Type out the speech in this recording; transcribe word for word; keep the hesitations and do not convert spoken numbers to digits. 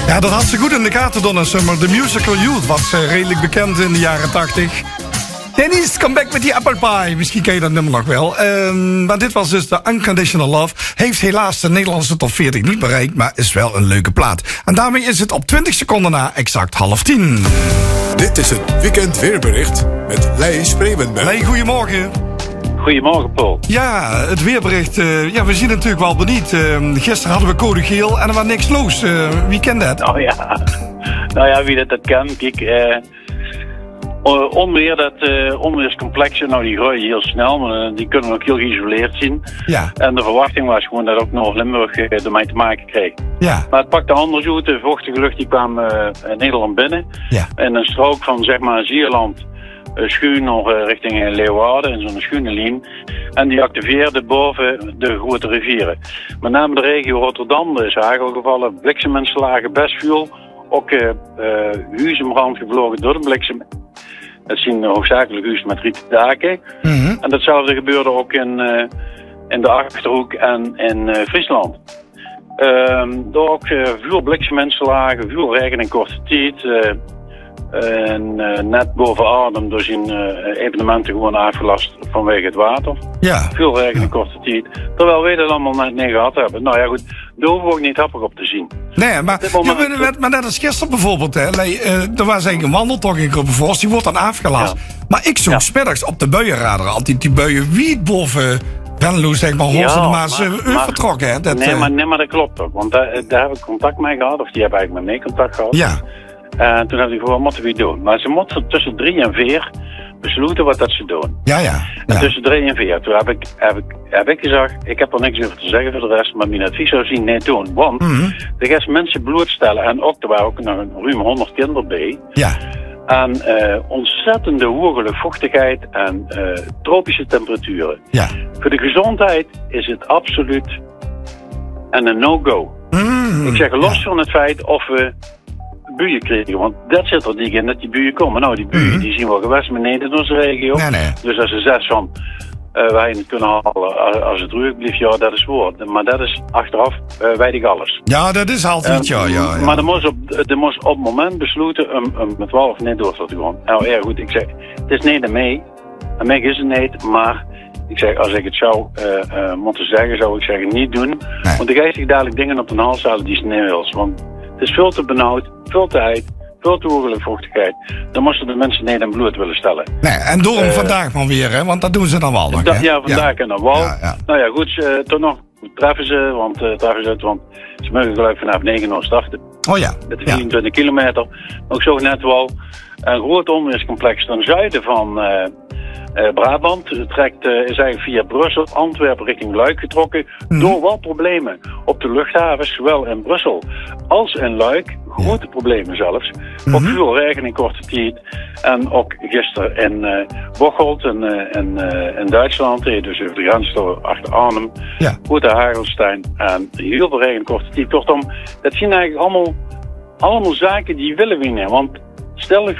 Ja, dat had ze goed in de gaten, Donna Summer. The Musical Youth was uh, redelijk bekend in de jaren tachtig. Dennis, come back met die apple pie. Misschien ken je dat nummer nog wel. Uh, maar dit was dus de Unconditional Love. Heeft helaas de Nederlandse top veertig niet bereikt, maar is wel een leuke plaat. En daarmee is het op twintig seconden na exact half tien. Dit is het weekend weerbericht met Lei Spreeuwenberg. Lei, goedemorgen. Goedemorgen, Paul. Ja, het weerbericht. Uh, ja, we zien het natuurlijk wel benieuwd. Uh, gisteren hadden we code geel en er was niks los. Uh, wie kent dat? Nou ja, nou ja, wie dat, dat kent. Kijk, uh, onweer, dat uh, onweerscomplexen, nou die groeien heel snel, maar uh, die kunnen we ook heel geïsoleerd zien. Ja. En de verwachting was gewoon dat ook Noord-Limburg uh, ermee te maken kreeg. Ja. Maar het pakte anders uit. De vochtige lucht die kwam uh, Nederland binnen. Ja. En een strook van zeg maar Zeeland uh, schuin nog uh, richting Leeuwarden in zo'n schuine lijn. En die activeerde boven de grote rivieren. Met name de regio Rotterdam is hagel gevallen, blikseminslagen, best veel. Ook uh, uh, huizen brand gevlogen door de bliksem. Dat zien hoofdzakelijk huizen met rieten daken. Mm-hmm. En datzelfde gebeurde ook in, uh, in de Achterhoek en in uh, Friesland. Uh, door ook uh, veel blikseminslagen, veel regen in korte tijd. Uh, En uh, net boven Adem dus in uh, evenementen gewoon afgelast vanwege het water. Ja. Veel regen in korte tijd. Terwijl wij dat allemaal net niet gehad hebben. Nou ja goed, daar hoeven we ook niet happig op te zien. Nee, maar, moment, je, maar, maar net als gisteren bijvoorbeeld. Hè, uh, er was eigenlijk een wandeltocht in Gruppenvorst, die wordt dan afgelast. Ja. Maar ik zoek ja. 's middags op de buienradar altijd die buien wiet boven Venlo, zeg maar, Horst en de Maas uh, vertrokken. Hè, dat, nee, uh, maar, nee, maar dat klopt ook. Want daar, daar heb ik contact mee gehad, of die hebben eigenlijk met mij contact gehad. Ja. En toen heb ik gewoon, wat moeten we doen? Maar ze moeten tussen drie en vier besluiten wat dat ze doen. Ja, ja. ja. En tussen drie en vier. Toen heb ik, heb, ik, heb ik gezegd, ik heb er niks over te zeggen voor de rest, maar mijn advies zou zien, nee doen. Want mm-hmm. er gaan mensen blootstellen en ook, er waren ook nog een ruim honderd kinderen bij. Ja. Aan uh, ontzettende hoge vochtigheid en uh, tropische temperaturen. Ja. Voor de gezondheid is het absoluut en een no-go. Mm-hmm. Ik zeg los ja. van het feit of we buien kregen, want dat zit er die in dat die buien komen. Nou, die buien mm-hmm. die zien we geweest beneden in onze regio. Nee, nee. Dus als ze zes van uh, wij het kunnen halen als het ruig blijft, ja, dat is woord. Maar dat is achteraf uh, weinig alles. Ja, dat is altijd, uh, ja, ja, ja. Maar er moest op, er moest op het moment besluiten om, om met twaalf niet door te gaan. Nou, ja, goed, ik zeg, het is niet aan mij. Aan mij is het niet, maar ik zeg, als ik het zou uh, uh, moeten zeggen, zou ik zeggen, niet doen. Nee. Want de geest zich dadelijk dingen op de hals halen die ze niet wil. Want het is veel te benauwd, veel te heet, veel te hoge vochtigheid. Dan moesten de mensen niet aan bloed willen stellen. Nee, en door hem uh, vandaag maar weer, hè? Want dat doen ze dan wel nog, da- hè? Ja, vandaag ja. en dan wel. Ja, ja. Nou ja, goed, uh, toch nog treffen ze, want, uh, treffen ze het, want ze mogen gelijk vanaf negen uur starten. Oh ja. Met vierentwintig ja. kilometer. Ook zo net wel een groot onweerscomplex ten zuiden van uh, uh, Brabant. Trekt, uh, is eigenlijk via Brussel, Antwerpen richting Luik getrokken. Mm. Door wat problemen op de luchthavens, zowel in Brussel als in Luik. Grote ja. problemen zelfs. Mm-hmm. Ook veel regen in korte tijd. En ook gisteren in uh, Bocholt in, uh, in, uh, in Duitsland. Dus over de grens door achter Arnhem. Ja. Grote Hagelstein. En heel veel regen in korte tijd. Kortom, dat zijn eigenlijk allemaal, allemaal zaken die willen we niet. Want stel